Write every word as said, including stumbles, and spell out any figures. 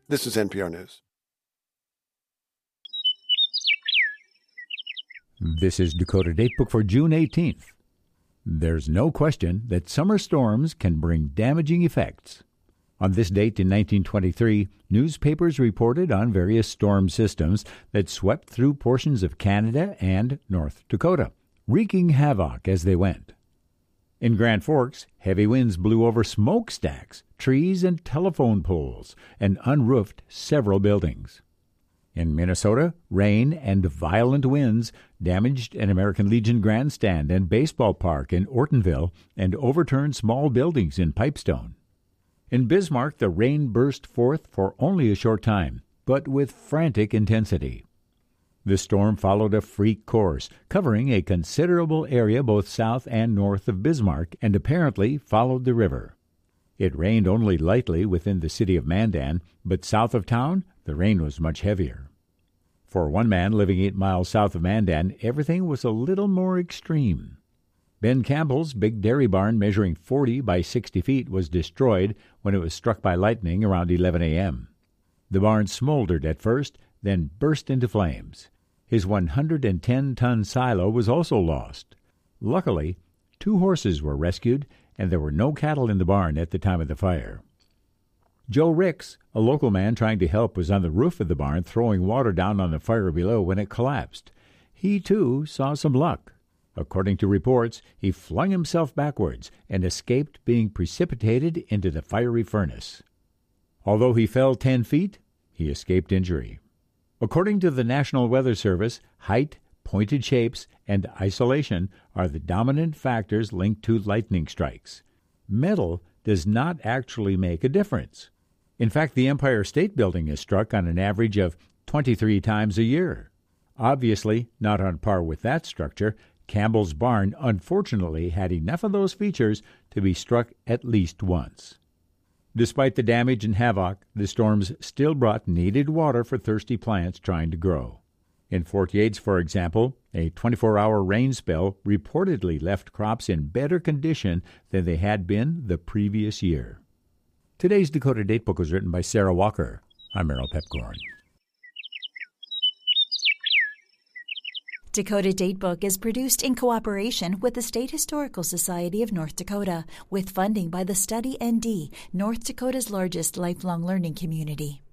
This is N P R News. This is Dakota Datebook for June eighteenth. There's no question that summer storms can bring damaging effects. On this date in nineteen twenty-three, newspapers reported on various storm systems that swept through portions of Canada and North Dakota, wreaking havoc as they went. In Grand Forks, heavy winds blew over smokestacks, trees, and telephone poles, and unroofed several buildings. In Minnesota, rain and violent winds damaged an American Legion grandstand and baseball park in Ortonville and overturned small buildings in Pipestone. In Bismarck, the rain burst forth for only a short time, but with frantic intensity. The storm followed a freak course, covering a considerable area both south and north of Bismarck, and apparently followed the river. It rained only lightly within the city of Mandan, but south of town, the rain was much heavier. For one man living eight miles south of Mandan, everything was a little more extreme. Ben Campbell's big dairy barn, measuring forty by sixty feet, was destroyed when it was struck by lightning around eleven a.m. The barn smoldered at first, then burst into flames. His one hundred ten ton silo was also lost. Luckily, two horses were rescued, and there were no cattle in the barn at the time of the fire. Joe Ricks, a local man trying to help, was on the roof of the barn throwing water down on the fire below when it collapsed. He, too, saw some luck. According to reports, he flung himself backwards and escaped being precipitated into the fiery furnace. Although he fell ten feet, he escaped injury. According to the National Weather Service, height, pointed shapes, and isolation are the dominant factors linked to lightning strikes. Metal does not actually make a difference. In fact, the Empire State Building is struck on an average of twenty-three times a year. Obviously, not on par with that structure, Campbell's barn unfortunately had enough of those features to be struck at least once. Despite the damage and havoc, the storms still brought needed water for thirsty plants trying to grow. In Fort Yates, for example, a twenty-four hour rain spell reportedly left crops in better condition than they had been the previous year. Today's Dakota Datebook was written by Sarah Walker. I'm Merrill Pepcorn. Dakota Datebook is produced in cooperation with the State Historical Society of North Dakota, with funding by the Study N D, North Dakota's largest lifelong learning community.